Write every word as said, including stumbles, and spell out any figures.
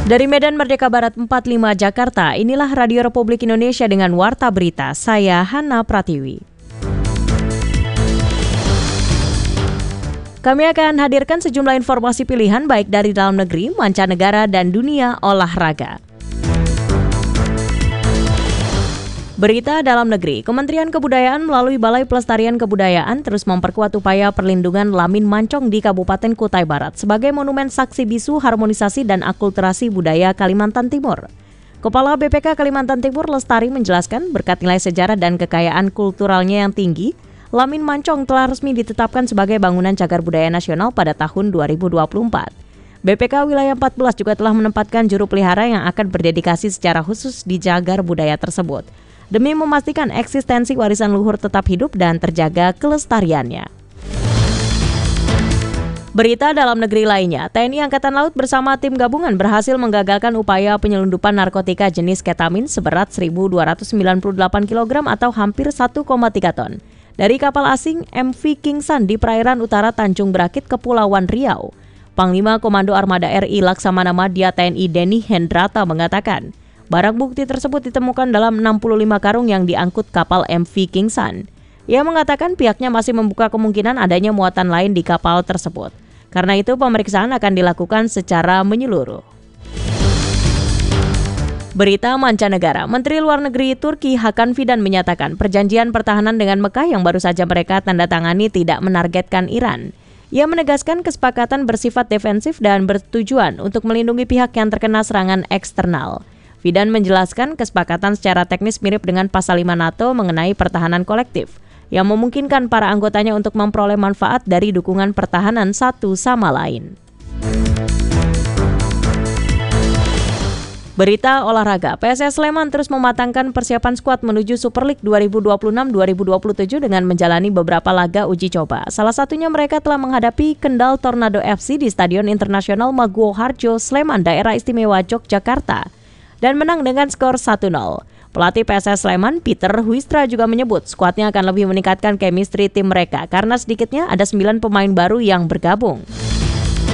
Dari Medan Merdeka Barat empat puluh lima Jakarta, inilah Radio Republik Indonesia dengan Warta Berita. Saya Hana Pratiwi. Kami akan hadirkan sejumlah informasi pilihan baik dari dalam negeri, mancanegara, dan dunia olahraga. Berita dalam negeri, Kementerian Kebudayaan melalui Balai Pelestarian Kebudayaan terus memperkuat upaya perlindungan Lamin Mancong di Kabupaten Kutai Barat sebagai monumen saksi bisu harmonisasi dan akulturasi budaya Kalimantan Timur. Kepala B P K Kalimantan Timur Lestari menjelaskan berkat nilai sejarah dan kekayaan kulturalnya yang tinggi, Lamin Mancong telah resmi ditetapkan sebagai bangunan cagar budaya nasional pada tahun dua ribu dua puluh empat. B P K Wilayah empat belas juga telah menempatkan juru pelihara yang akan berdedikasi secara khusus di cagar budaya tersebut, demi memastikan eksistensi warisan luhur tetap hidup dan terjaga kelestariannya. Berita dalam negeri lainnya, T N I Angkatan Laut bersama tim gabungan berhasil menggagalkan upaya penyelundupan narkotika jenis ketamin seberat seribu dua ratus sembilan puluh delapan kilogram atau hampir satu koma tiga ton dari kapal asing M V King Sun di perairan utara Tanjung Berakit, Kepulauan Riau. Panglima Komando Armada R I Laksamana Madya T N I Denny Hendrata mengatakan, barang bukti tersebut ditemukan dalam enam puluh lima karung yang diangkut kapal M V King Sun. Ia mengatakan pihaknya masih membuka kemungkinan adanya muatan lain di kapal tersebut. Karena itu pemeriksaan akan dilakukan secara menyeluruh. Berita mancanegara, Menteri Luar Negeri Turki Hakan Fidan menyatakan perjanjian pertahanan dengan Mekah yang baru saja mereka tanda tangani tidak menargetkan Iran. Ia menegaskan kesepakatan bersifat defensif dan bertujuan untuk melindungi pihak yang terkena serangan eksternal. Fidan menjelaskan kesepakatan secara teknis mirip dengan pasal lima NATO mengenai pertahanan kolektif, yang memungkinkan para anggotanya untuk memperoleh manfaat dari dukungan pertahanan satu sama lain. Berita olahraga, P S S Sleman terus mematangkan persiapan skuad menuju Super League dua ribu dua puluh enam dua ribu dua puluh tujuh dengan menjalani beberapa laga uji coba. Salah satunya mereka telah menghadapi Kendal Tornado F C di Stadion Internasional Maguwo Harjo, Sleman, Daerah Istimewa Yogyakarta, dan menang dengan skor satu nol. Pelatih P S S Sleman, Peter Huistra, juga menyebut skuadnya akan lebih meningkatkan chemistry tim mereka karena sedikitnya ada sembilan pemain baru yang bergabung.